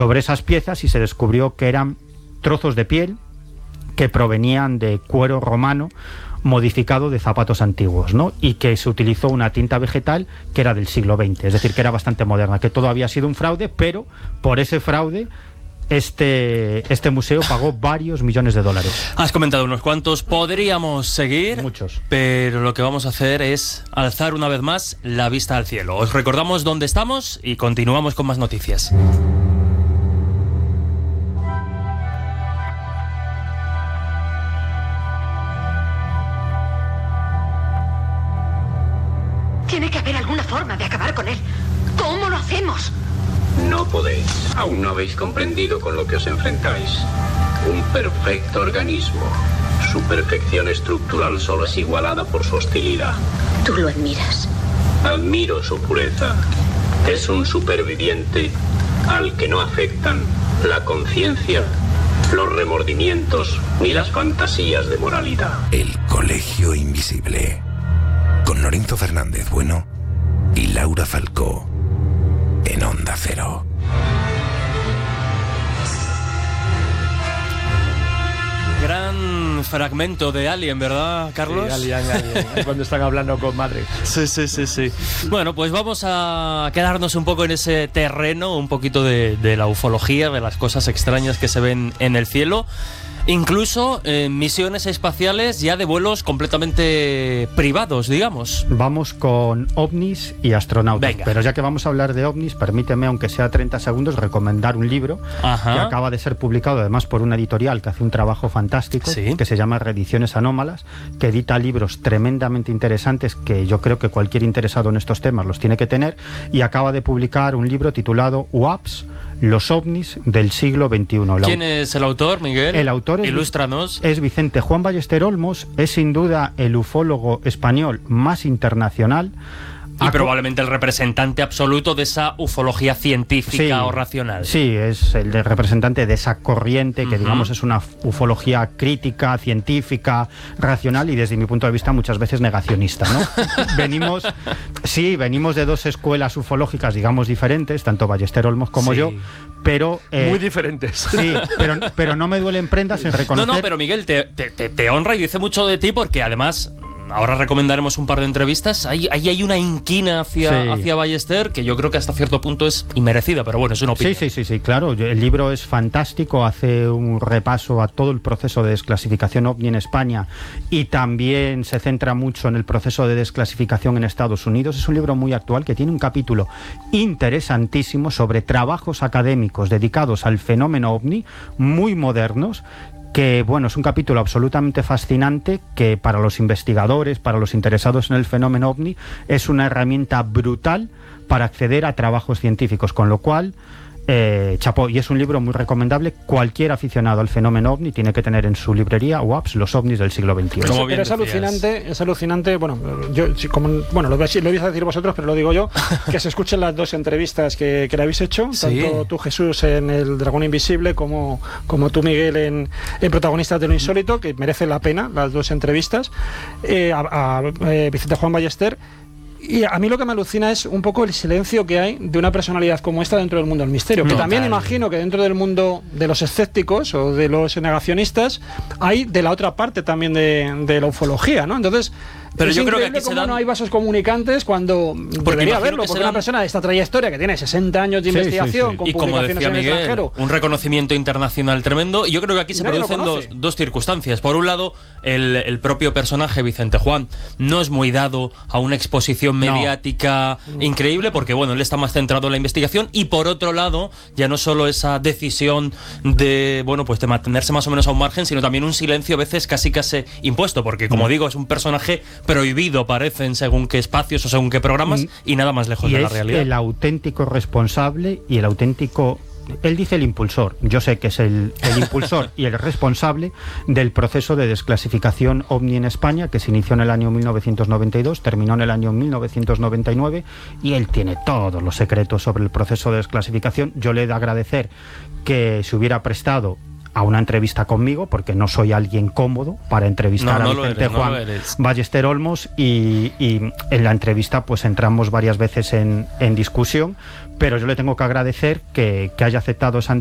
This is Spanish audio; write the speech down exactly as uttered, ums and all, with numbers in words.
sobre esas piezas y se descubrió que eran trozos de piel que provenían de cuero romano modificado de zapatos antiguos, ¿no? Y que se utilizó una tinta vegetal que era del siglo veinte, es decir, que era bastante moderna, que todo había sido un fraude, pero por ese fraude este, este museo pagó varios millones de dólares. Has comentado unos cuantos, podríamos seguir, muchos, pero lo que vamos a hacer es alzar una vez más la vista al cielo. Os recordamos dónde estamos y continuamos con más noticias. Tiene que haber alguna forma de acabar con él. ¿Cómo lo hacemos? No podéis. Aún no habéis comprendido con lo que os enfrentáis. Un perfecto organismo. Su perfección estructural solo es igualada por su hostilidad. Tú lo admiras. Admiro su pureza. Es un superviviente al que no afectan la conciencia, los remordimientos ni las fantasías de moralidad. El Colegio Invisible. Con Lorenzo Fernández Bueno y Laura Falcó en Onda Cero. Gran fragmento de Alien, ¿verdad, Carlos? Sí, Alien, Alien, cuando están hablando con madre. Sí, sí, sí, sí. Bueno, pues vamos a quedarnos un poco en ese terreno, un poquito de, de la ufología, de las cosas extrañas que se ven en el cielo. Incluso en eh, misiones espaciales ya de vuelos completamente privados, digamos. Vamos con ovnis y astronautas. Venga. Pero ya que vamos a hablar de ovnis, permíteme, aunque sea treinta segundos, recomendar un libro. Ajá. Que acaba de ser publicado, además, por una editorial que hace un trabajo fantástico, sí, que se llama Reediciones Anómalas, que edita libros tremendamente interesantes que yo creo que cualquier interesado en estos temas los tiene que tener, y acaba de publicar un libro titulado U A P S, los ovnis del siglo veintiuno. ¿Quién es el autor, Miguel? El autor es, Ilústranos. es Vicente Juan Ballester Olmos, es sin duda el ufólogo español más internacional. Y probablemente el representante absoluto de esa ufología científica sí, o racional. Sí, es el de representante de esa corriente que, uh-huh, digamos, es una ufología crítica, científica, racional y, desde mi punto de vista, muchas veces negacionista, ¿no? venimos, sí, venimos de dos escuelas ufológicas, digamos, diferentes, tanto Ballester Olmos como, sí, yo, pero... Eh, muy diferentes. Sí, pero, pero no me duelen prendas en reconocer... No, no, pero Miguel, te, te, te honra y dice mucho de ti porque, además... Ahora recomendaremos un par de entrevistas. Ahí, ahí hay una inquina hacia, sí, hacia Ballester que yo creo que hasta cierto punto es inmerecida, pero bueno, es una opinión. Sí, sí, sí, sí, claro. El libro es fantástico, hace un repaso a todo el proceso de desclasificación ovni en España y también se centra mucho en el proceso de desclasificación en Estados Unidos. Es un libro muy actual que tiene un capítulo interesantísimo sobre trabajos académicos dedicados al fenómeno ovni, muy modernos, que, bueno, es un capítulo absolutamente fascinante que para los investigadores, para los interesados en el fenómeno ovni, es una herramienta brutal para acceder a trabajos científicos, con lo cual, eh, chapó, y es un libro muy recomendable. Cualquier aficionado al fenómeno ovni tiene que tener en su librería U A P S, los ovnis del siglo veintiuno. Pero, pero es alucinante, es alucinante, bueno, yo, como, bueno, lo vais a decir vosotros, pero lo digo yo, que se escuchen las dos entrevistas que, que le habéis hecho, sí, tanto tú, Jesús, en El Dragón Invisible, como, como tú, Miguel, en, en Protagonistas de lo Insólito, que merece la pena las dos entrevistas, eh, a, a eh, Vicente Juan Ballester. Y a mí lo que me alucina es un poco el silencio que hay de una personalidad como esta dentro del mundo del misterio. Que también imagino que dentro del mundo de los escépticos o de los negacionistas hay de la otra parte también de, de la ufología, ¿no? Entonces, pero es yo creo que aquí cómo se dan... no hay vasos comunicantes cuando porque debería haberlo, porque serán... una persona de esta trayectoria que tiene sesenta años de sí, investigación, sí, sí, con y como publicaciones decía en el Miguel, extranjero, un reconocimiento internacional tremendo, y yo creo que aquí se producen dos, dos circunstancias. Por un lado, el, el propio personaje Vicente Juan no es muy dado a una exposición mediática no. increíble, porque bueno, él está más centrado en la investigación, y por otro lado, ya no solo esa decisión de, bueno, pues de mantenerse más o menos a un margen, sino también un silencio a veces casi casi impuesto, porque como digo, es un personaje prohibido para en según qué espacios o según qué programas, y, y nada más lejos y de la es realidad. El auténtico responsable y el auténtico, él dice el impulsor, yo sé que es el, el impulsor y el responsable del proceso de desclasificación ovni en España, que se inició en el año mil novecientos noventa y dos, terminó en el año mil novecientos noventa y nueve, y él tiene todos los secretos sobre el proceso de desclasificación. Yo le he de agradecer que se hubiera prestado a una entrevista conmigo, porque no soy alguien cómodo para entrevistar no, no a Vicente eres, Juan no Ballester Olmos, y, y en la entrevista pues entramos varias veces en, en discusión, pero yo le tengo que agradecer que, que haya aceptado esa